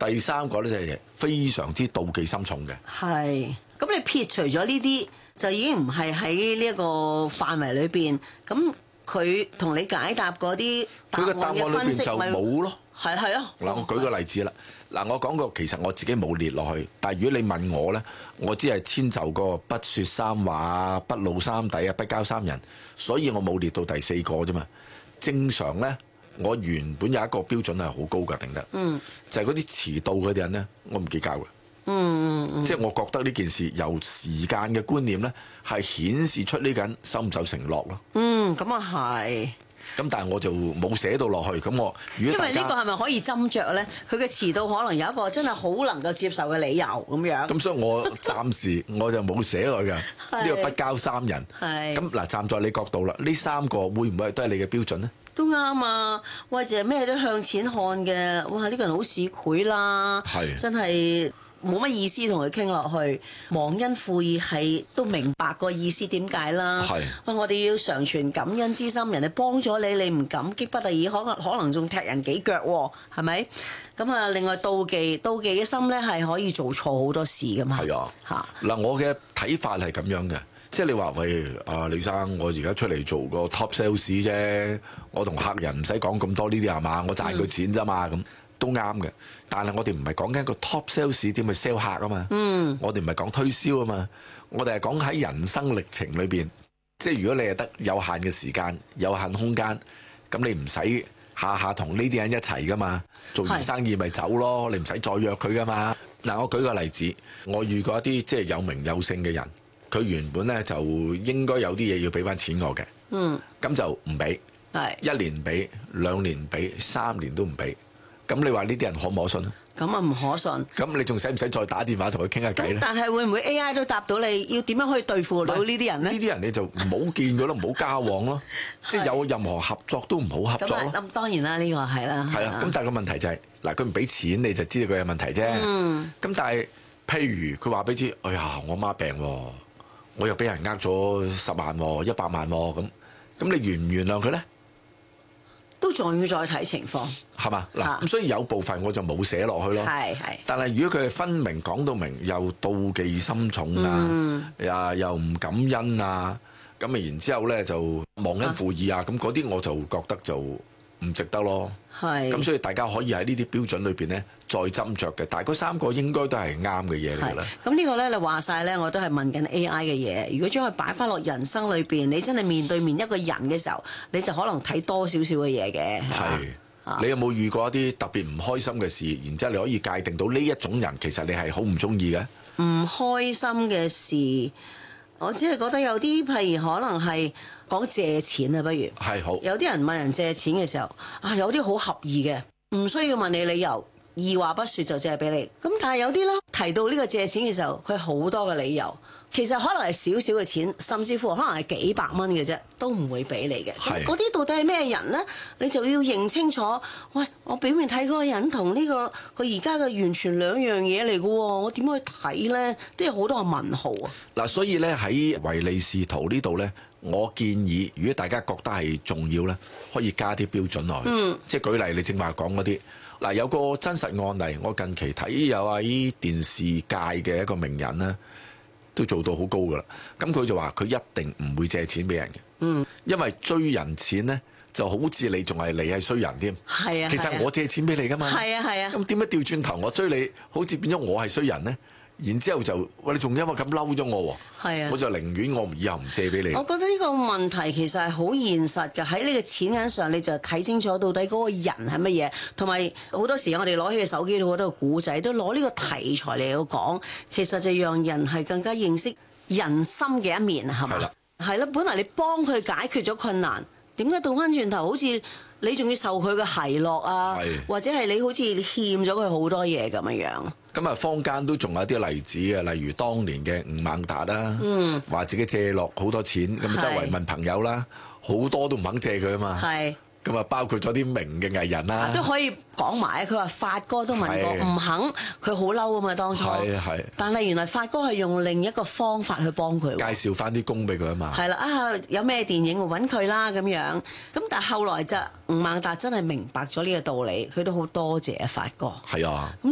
第三個咧就係非常之妒忌心重嘅。 係。咁你撇除咗呢啲，就已經唔係喺呢一個範圍裏邊。咁佢同你解答嗰啲佢嘅答案裏邊就冇咯。 係咯。 嗱，我舉個例子啦。嗱，我講過其實我自己冇列落去，但係如果你問我咧，我只係遷就個不説三話、不露三底啊、不交三人，所以我冇列到第4個啫嘛。正常咧，我原本有一個標準係好高㗎，定得。就係嗰啲遲到嗰啲人咧，我唔計較嘅。即係我覺得呢件事由時間嘅觀念咧，係顯示出呢個人守唔守承諾咯。 咁啊係。 咁但係我就冇寫到落去。咁我如果大家因為呢個係咪可以斟酌咧？佢嘅遲到可能有一個真係好能夠接受嘅理由咁樣。 咁所以我暫時我就冇寫落去㗎。呢個不交三人。咁嗱，站在你角度啦，呢3個會唔會都係你嘅標準咧？ 都啱啊！喂，就係咩都向錢看嘅，哇！呢個人好市儈啦，真係冇乜意思同佢傾落去。忘恩負義係都明白個意思點解啦。喂，我哋要常存感恩之心，人哋幫咗你，你唔感激不得已，可能仲踢人幾腳喎，係咪？咁啊，另外妒忌嘅心咧，係可以做錯好多事噶嘛。 係啊，嗱，我嘅睇法係咁樣嘅。即係你話喂，李生，我而家出嚟做個 top sales 啫，我同客人唔使講咁多呢啲係嘛，我賺佢錢咋嘛，咁都啱嘅。但係我哋唔係講緊個 top sales 點去 sell 客啊嘛，我哋唔係講推銷啊嘛，我哋係講喺人生歷程裏邊，即係如果你係得有限嘅時間、有限空間，咁你唔使下下同呢啲人一齊噶嘛，做完生意咪走咯，你唔使再約佢噶嘛。嗱，我舉個例子，我遇過一啲即係有名有姓嘅人。佢原本咧就應該有啲嘢要俾翻錢我嘅，咁就唔俾，1年唔俾，2年唔俾，3年都唔俾，咁你話呢啲人可唔可信啊？ 咁啊唔可信。 咁你仲使唔使再打電話同佢傾下偈咧？ 但係會唔會 AI 都答到你？要點樣可以對付到呢啲人咧？ 呢啲人你就唔好見佢咯，唔好交往咯，即係有任何合作都唔好合作咯。 咁當然啦，呢個係啦。 係啦，咁但係個問題就係嗱，佢唔俾錢你就知道佢有問題啫。咁但係譬如佢話俾你知，哎呀，我媽病喎。我又俾人呃咗10萬喎，100萬喎，咁你原唔原諒佢咧？ 都仲要再睇情況， 係嘛？嗱，咁所以有部分我就冇寫落去咯。 係。 但係如果佢係分明講到明，又妒忌心重啊，又唔感恩啊，咁啊然之後咧就忘恩負義啊，咁嗰啲我就覺得就唔值得咯。咁所以大家可以喺呢啲標準裏邊咧再斟酌嘅，但係嗰3個應該都係啱嘅嘢嚟嘅啦。 咁呢個咧，你話晒咧，我都係問緊 AI 嘅嘢。如果將佢擺翻落人生裏邊，你真係面對面一個人嘅時候，你就可能睇多少少嘅嘢嘅。 你有冇遇過一啲特別唔開心嘅事？然之後你可以界定到呢一種人其實你係好唔中意嘅？ 唔開心嘅事，我只係覺得有啲譬如可能係講借錢啊，不如係好。 有啲人問人借錢嘅時候啊，有啲好合意嘅，唔需要問你理由，二話不說就借俾你。咁但係有啲咧提到呢個借錢嘅時候，佢好多嘅理由，其實可能係少少嘅錢，甚至乎可能係幾百蚊嘅啫，都唔會俾你嘅。嗰啲到底係咩人咧？你就要認清楚。喂，我表面睇嗰個人同呢個佢而家嘅完全兩樣嘢嚟嘅喎，我點去睇咧？都有好多個問號啊！ 嗱，所以咧喺唯利是圖呢度咧，我建議如果大家覺得係重要咧，可以加啲標準落去。即係舉例，你正話講嗰啲。嗱，有個真實案例，我近期睇有喺電視界嘅一個名人咧，都做到好高噶啦。咁佢就話佢一定唔會借錢俾人嘅。因為追人錢咧，就好似你仲係你係衰人添。 係啊， 其實我借錢俾你噶嘛。 係啊。 咁點解調轉頭我追你，好似變咗我係衰人咧？然之後就喂，你仲因為咁嬲咗我喎，我就寧願我以後唔借俾你。 我覺得呢個問題其實係好現實嘅，喺呢個錢銀上你就睇清楚到底嗰個人係乜嘢，同埋好多時我哋攞起個手機都好多個古仔，都攞呢個題材嚟到講，其實就讓人係更加認識人心嘅一面，係咪？係啦，本來你幫佢解決咗困難，點解倒翻轉頭好似你仲要受佢嘅奚落啊？或者係你好似欠咗佢好多嘢咁樣。 咁啊，坊間都仲有啲例子嘅，例如當年嘅吳孟達啦，話自己借落好多錢，咁周圍問朋友啦，好多都唔肯借佢啊嘛。咁啊，包括咗啲名嘅藝人啦， 都可以講埋。佢話發哥都問過，唔肯，佢好嬲啊嘛當初。但係原來發哥係用另一個方法去幫佢， 介紹翻啲工俾佢啊嘛。 係啦，有咩電影揾佢啦咁樣。咁但係後來就吳孟達真係明白咗呢個道理，佢都好多謝發哥。 係啊。